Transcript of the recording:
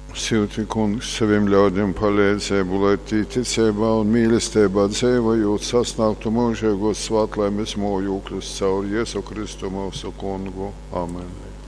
Svētī kungs saviem ļaudīm palīdzību, lai tī ticībā un mīlestībā dzīvojot sasniegtu mūžīgos svētlaimes mājokļus caur Jēzu Kristu mūsu kungu. Amen.